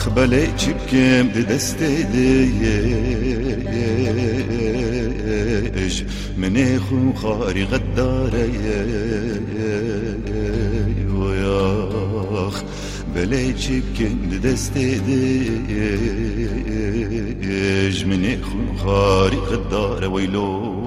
بله چیبکم ده دست دیش من خو خاری غداره ویاخ بله چیبکم ده دست دیش من خو خاری غداره ویلو